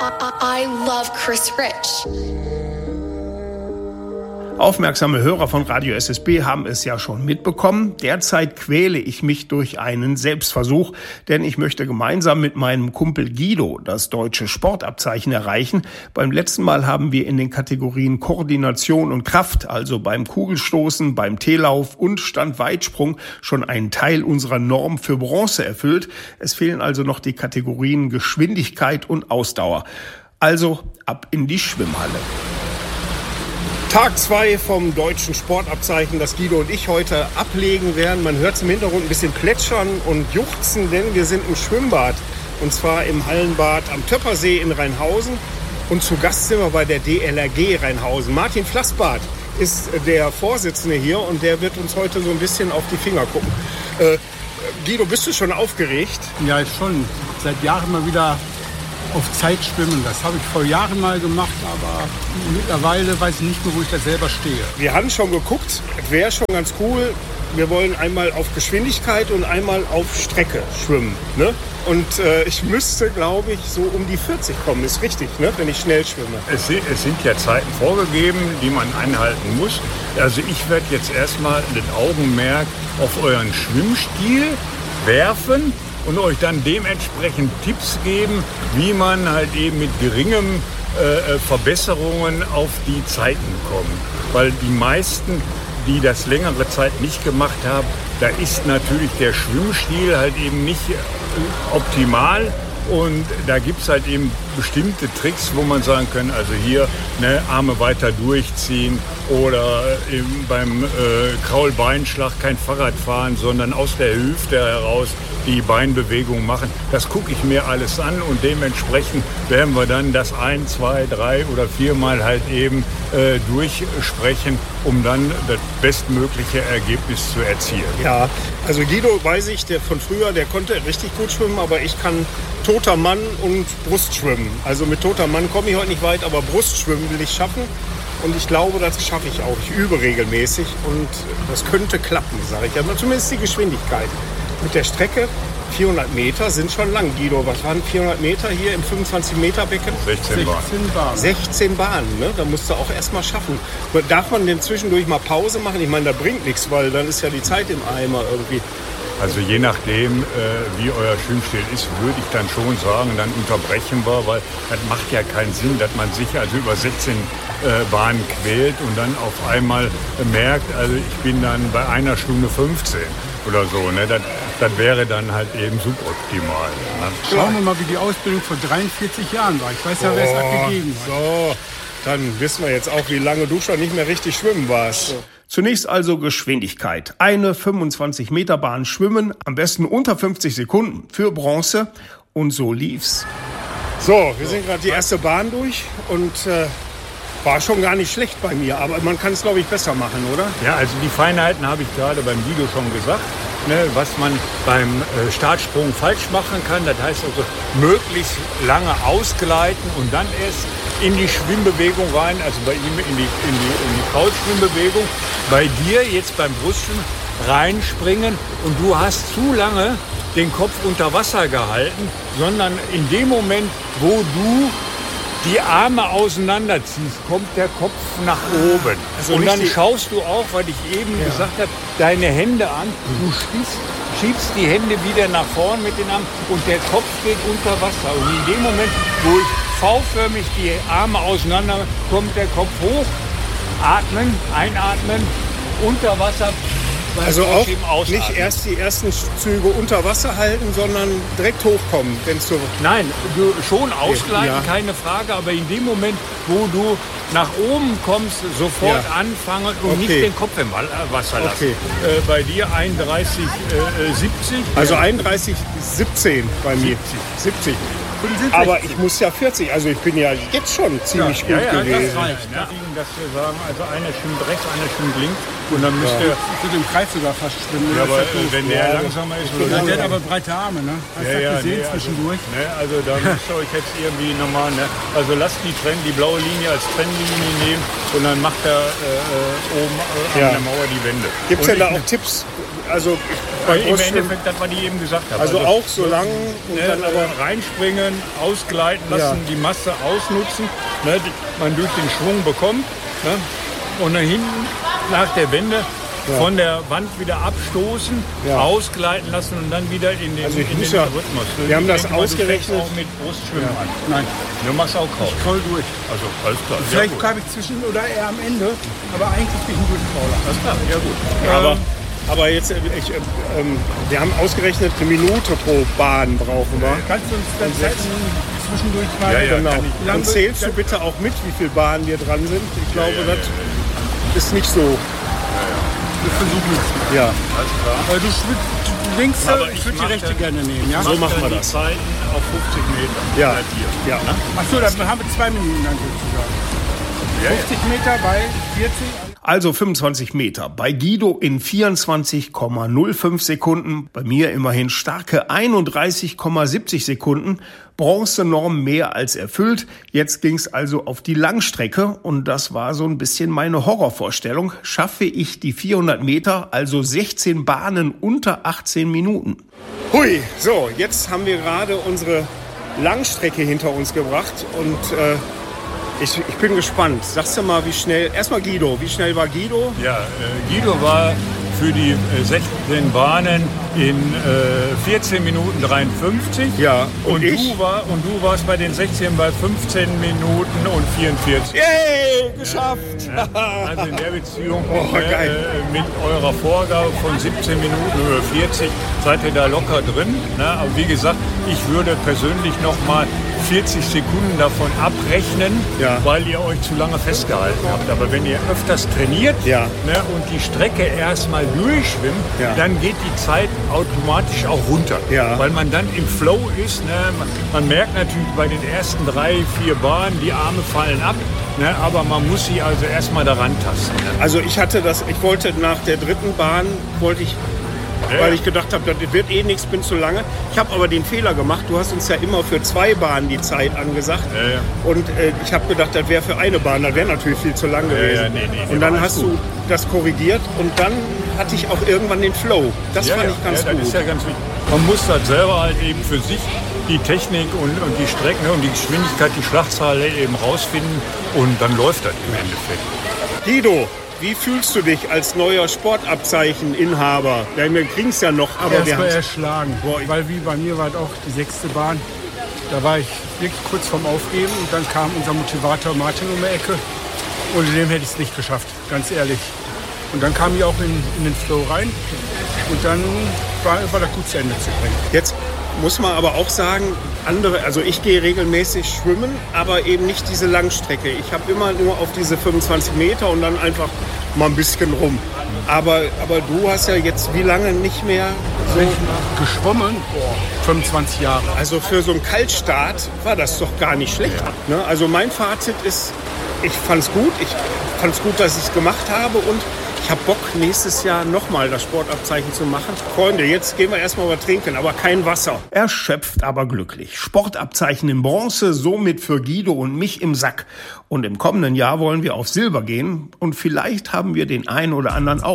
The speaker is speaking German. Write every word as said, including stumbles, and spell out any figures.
I love Chris Rich. Aufmerksame Hörer von Radio S S B haben es ja schon mitbekommen. Derzeit quäle ich mich durch einen Selbstversuch, denn ich möchte gemeinsam mit meinem Kumpel Guido das deutsche Sportabzeichen erreichen. Beim letzten Mal haben wir in den Kategorien Koordination und Kraft, also beim Kugelstoßen, beim Teelauf und Standweitsprung, schon einen Teil unserer Norm für Bronze erfüllt. Es fehlen also noch die Kategorien Geschwindigkeit und Ausdauer. Also ab in die Schwimmhalle. Tag zwei vom deutschen Sportabzeichen, das Guido und ich heute ablegen werden. Man hört es im Hintergrund ein bisschen plätschern und juchzen, denn wir sind im Schwimmbad. Und zwar im Hallenbad am Töppersee in Rheinhausen. Und zu Gast sind wir bei der D L R G Rheinhausen. Martin Flassbart ist der Vorsitzende hier und der wird uns heute so ein bisschen auf die Finger gucken. Äh, Guido, bist du schon aufgeregt? Ja, schon. Seit Jahren mal wieder auf Zeit schwimmen. Das habe ich vor Jahren mal gemacht, aber mittlerweile weiß ich nicht mehr, wo ich da selber stehe. Wir haben schon geguckt, wäre schon ganz cool. Wir wollen einmal auf Geschwindigkeit und einmal auf Strecke schwimmen. Ne? Und äh, ich müsste, glaube ich, so um die vierzig kommen. Ist richtig, ne? Wenn ich schnell schwimme. Es, es sind ja Zeiten vorgegeben, die man einhalten muss. Also ich werde jetzt erstmal das Augenmerk auf euren Schwimmstil werfen und euch dann dementsprechend Tipps geben, wie man halt eben mit geringem äh, Verbesserungen auf die Zeiten kommt. Weil die meisten, die das längere Zeit nicht gemacht haben, da ist natürlich der Schwimmstil halt eben nicht äh, optimal. Und da gibt es halt eben bestimmte Tricks, wo man sagen kann, also hier ne, Arme weiter durchziehen oder eben beim äh, Kraulbeinschlag kein Fahrrad fahren, sondern aus der Hüfte heraus die Beinbewegung machen. Das gucke ich mir alles an und dementsprechend werden wir dann das ein, zwei, drei oder viermal halt eben äh, durchsprechen, um dann das bestmögliche Ergebnis zu erzielen. Ja, also Guido weiß ich, der von früher, der konnte richtig gut schwimmen, aber ich kann toter Mann und Brustschwimmen. Also mit toter Mann komme ich heute nicht weit, aber Brustschwimmen will ich schaffen. Und ich glaube, das schaffe ich auch. Ich übe regelmäßig und das könnte klappen, sage ich. Aber zumindest die Geschwindigkeit. Mit der Strecke, vierhundert Meter sind schon lang, Guido. Was waren vierhundert Meter hier im fünfundzwanzig Meter Becken? sechzehn Bahnen. sechzehn Bahnen, ne? Da musst du auch erst mal schaffen. Darf man denn zwischendurch mal Pause machen? Ich meine, da bringt nichts, weil dann ist ja die Zeit im Eimer irgendwie. Also je nachdem, äh, wie euer Schwimmstil ist, würde ich dann schon sagen, dann unterbrechen wir, weil das macht ja keinen Sinn, dass man sich also über sechzehn äh, Bahnen quält und dann auf einmal äh, merkt, also ich bin dann bei einer Stunde fünfzehn oder so. Ne? Das, das wäre dann halt eben suboptimal. Ne? Schauen wir mal, wie die Ausbildung vor dreiundvierzig Jahren war. Ich weiß ja, wer es abgegeben hat. So, dann wissen wir jetzt auch, wie lange du schon nicht mehr richtig schwimmen warst. So. Zunächst also Geschwindigkeit. Eine fünfundzwanzig Meter Bahn schwimmen, am besten unter fünfzig Sekunden für Bronze. Und so lief's. So, wir sind gerade die erste Bahn durch und äh, war schon gar nicht schlecht bei mir. Aber man kann es, glaube ich, besser machen, oder? Ja, also die Feinheiten habe ich gerade beim Guido schon gesagt. Ne, was man beim äh, Startsprung falsch machen kann. Das heißt also möglichst lange ausgleiten und dann erst in die Schwimmbewegung rein, also bei ihm in die, in die, in die Kraulschwimmbewegung. Bei dir jetzt beim Brustschwimmen reinspringen und du hast zu lange den Kopf unter Wasser gehalten, sondern in dem Moment, wo du die Arme auseinanderziehst, kommt der Kopf nach oben. Also und dann schaust du auch, weil ich eben ja. gesagt habe, deine Hände an. Du schiebst, schiebst die Hände wieder nach vorn mit den Armen und der Kopf geht unter Wasser. Und in dem Moment, wo ich V-förmig die Arme auseinander, kommt der Kopf hoch, atmen, einatmen, unter Wasser. Also auch nicht erst die ersten Züge unter Wasser halten, sondern direkt hochkommen, wenn es so... Nein, du schon ausgleiten, ja. keine Frage, aber in dem Moment, wo du nach oben kommst, sofort ja. anfangen und okay. nicht den Kopf im Wasser lassen. Okay. Äh, bei dir einunddreißig siebzig. Also einunddreißig siebzehn bei mir. siebzig. Aber ich muss ja vierzig, also ich bin ja jetzt schon ziemlich ja, gut ja, ja, gewesen. Das reicht, ja. Dass wir sagen, also einer schwimmt rechts, einer schwimmt links und dann müsst ja. ihr... Ich würde im Kreis sogar fast schwimmen. Ja, aber wenn der ja, langsamer ist... Oder der hat aber breite Arme, ne? Hast du ja, ja, gesehen nee, zwischendurch? Also, ne, also da müsst ihr euch jetzt irgendwie nochmal... Ne, also lasst die, Trenn, die blaue Linie als Trennlinie nehmen und dann macht er äh, oben äh, ja. an der Mauer die Wände. Gibt es denn da auch Tipps? Also Bei Im Brustschwimmen. Endeffekt, das, was ich eben gesagt habe. Also auch so lang und ne, dann aber reinspringen, ausgleiten lassen, Ja. die Masse ausnutzen, ne, die man durch den Schwung bekommt. Ne, und dann hinten nach der Wende Ja. von der Wand wieder abstoßen, Ja. ausgleiten lassen und dann wieder in den, Also ich in muss den ja- Rhythmus. wir haben Ich das denke mal, du ausgerechnet. fängst auch mit Brustschwimmen Ja. an. Nein, Du machst auch Kraul. voll durch. Also alles klar. Vielleicht ja, gut. habe ich zwischen oder eher am Ende, aber eigentlich zwischendurch Krauler. Alles klar, ja gut. aber, aber jetzt, äh, ich, äh, ähm, wir haben ausgerechnet, eine Minute pro Bahn brauchen wir. Kannst du uns dann Zeiten zwischendurch mal... Ja, ja, Genau. kann ich. Wie lange Und zählst du wird- bitte auch mit, wie viele Bahnen wir dran sind? Ich glaube, ja, das ist nicht so. Wir versuchen es. Ja, Alles klar. Weil du, schwitzt, du linkst, Aber ich ich würde die mach rechte dann- gerne nehmen, ja? So machen wir die das. Zeiten auf fünfzig Meter. ja, Bei dir. ja. Achso, dann haben wir zwei Minuten dann sozusagen. Ja, ja. fünfzig Meter bei vierzig. Also fünfundzwanzig Meter. Bei Guido in vierundzwanzig Komma null fünf Sekunden. Bei mir immerhin starke einunddreißig Komma siebzig Sekunden. Bronzenorm mehr als erfüllt. Jetzt ging's also auf die Langstrecke und das war so ein bisschen meine Horrorvorstellung. Schaffe ich die vierhundert Meter, also sechzehn Bahnen unter achtzehn Minuten? Hui, so, jetzt haben wir gerade unsere Langstrecke hinter uns gebracht und äh, ich, ich bin gespannt. Sagst du mal, wie schnell, erstmal Guido, wie schnell war Guido? Ja, äh, Guido war für die äh, sechzehn Bahnen in äh, vierzehn Minuten dreiundfünfzig. Ja, und und, ich? du war, und du warst bei den sechzehn bei fünfzehn Minuten und vierundvierzig. Yay, geschafft! Also in der Beziehung Oh, äh, geil. äh, mit eurer Vorgabe von siebzehn Minuten oder vierzig seid ihr da locker drin. Ne? Aber wie gesagt, ich würde persönlich noch mal vierzig Sekunden davon abrechnen, Ja. weil ihr euch zu lange festgehalten habt. Aber wenn ihr öfters trainiert Ja. ne, und die Strecke erstmal durchschwimmt, Ja. dann geht die Zeit automatisch auch runter. Ja. Weil man dann im Flow ist. Ne? Man merkt natürlich bei den ersten drei, vier Bahnen, die Arme fallen ab. Ne? Aber man muss sie also erstmal daran tasten. Ne? Also ich hatte das, ich wollte nach der dritten Bahn, wollte ich, Ja. weil ich gedacht habe, das wird eh nichts, bin zu lange. Ich habe aber den Fehler gemacht, du hast uns ja immer für zwei Bahnen die Zeit angesagt. Ja, ja. Und äh, ich habe gedacht, das wäre für eine Bahn, das wäre natürlich viel zu lang gewesen. ja, nee, nee, nee, und dann war hast alles du das korrigiert und dann hatte ich auch irgendwann den Flow. Das Ja, fand ja, ich ganz ja, gut. Das ist ja ganz wichtig. Man muss das selber halt eben für sich die Technik und, und die Strecken und die Geschwindigkeit, die Schlagzahl eben rausfinden und dann läuft das im Endeffekt. Guido, wie fühlst du dich als neuer Sportabzeicheninhaber? Ja, wir kriegen es ja noch, aber wir Erstmal haben erschlagen, Boah, ich- weil wie bei mir war es auch die sechste Bahn. Da war ich wirklich kurz vorm Aufgeben und dann kam unser Motivator Martin um die Ecke. Ohne dem hätte ich es nicht geschafft, ganz ehrlich. Und dann kam ich auch in, in den Flow rein und dann war, war das gut zu Ende zu bringen. Jetzt muss man aber auch sagen, andere, also ich gehe regelmäßig schwimmen, aber eben nicht diese Langstrecke. Ich habe immer nur auf diese fünfundzwanzig Meter und dann einfach mal ein bisschen rum. Aber, aber du hast ja jetzt wie lange nicht mehr so, Geschwommen, boah, fünfundzwanzig Jahre. also für so einen Kaltstart war das doch gar nicht schlecht. Ne? Also mein Fazit ist, ich fand's gut, ich fand's gut, dass ich es gemacht habe und ich habe Bock, nächstes Jahr nochmal das Sportabzeichen zu machen. Freunde, jetzt gehen wir erstmal was trinken, aber kein Wasser. Erschöpft, aber glücklich. Sportabzeichen in Bronze, somit für Guido und mich im Sack. Und im kommenden Jahr wollen wir auf Silber gehen und vielleicht haben wir den einen oder anderen auch.